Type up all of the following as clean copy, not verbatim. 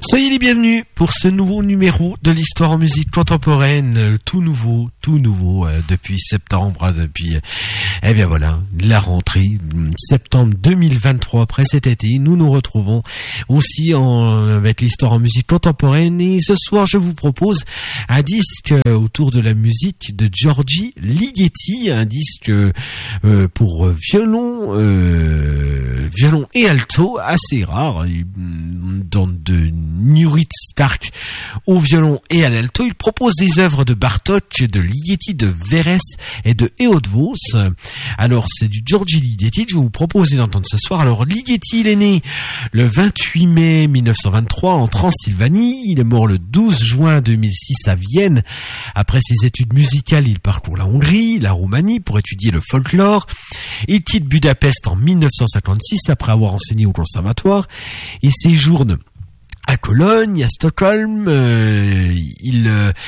Soyez les bienvenus pour ce nouveau numéro de l'histoire en musique contemporaine, tout nouveau depuis septembre, eh bien voilà, la rentrée, septembre 2023, après cet été, nous nous retrouvons aussi avec l'histoire en musique contemporaine, et ce soir je vous propose un disque autour de la musique de Giorgi Ligeti, un disque pour violon et alto, assez rare, dans de Nurit Stark au violon et à l'alto. Il propose des œuvres de Bartók, de Ligeti, de Verès et de Eötvös. Alors c'est du Giorgi Ligeti que je vais vous proposer d'entendre ce soir. Alors Ligeti, il est né le 28 mai 1923 en Transylvanie. Il est mort le 12 juin 2006 à Vienne. Après ses études musicales, il parcourt la Hongrie, la Roumanie pour étudier le folklore. Il quitte Budapest en 1956 après avoir enseigné au conservatoire. Il séjourne à Cologne, à Stockholm, il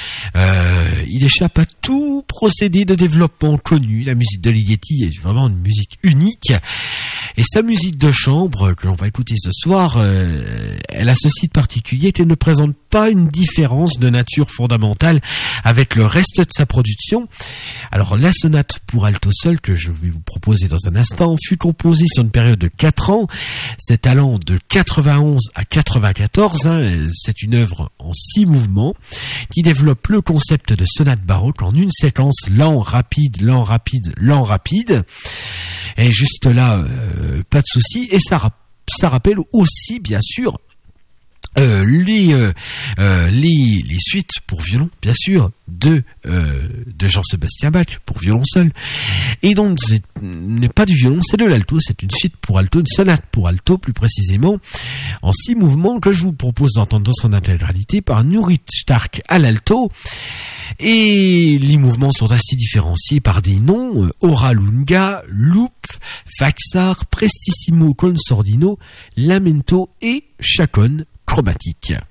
échappe à tout procédé de développement connu. La musique de Ligeti est vraiment une musique unique. Et sa musique de chambre, que l'on va écouter ce soir, elle a ceci de particulier qu'elle ne présente pas une différence de nature fondamentale avec le reste de sa production. Alors la sonate pour alto seul que je vais vous proposer dans un instant fut composée sur une période de 4 ans, c'est allant de 91 à 94. C'est une œuvre en 6 mouvements qui développe le concept de sonate baroque en une séquence lent, rapide, lent, rapide, lent, rapide. Et juste là, pas de souci. Et ça rappelle aussi, bien sûr, les suites pour violon, bien sûr, de Jean-Sébastien Bach pour violon seul. Et donc ce n'est pas du violon, c'est de l'alto, c'est une suite pour alto, une sonate pour alto plus précisément, en 6 mouvements que je vous propose d'entendre dans son intégralité par Nurit Stark à l'alto. Et les mouvements sont ainsi différenciés par des noms: ora lunga, loop, faxar, prestissimo con sordino, lamento et chaconne chromatique.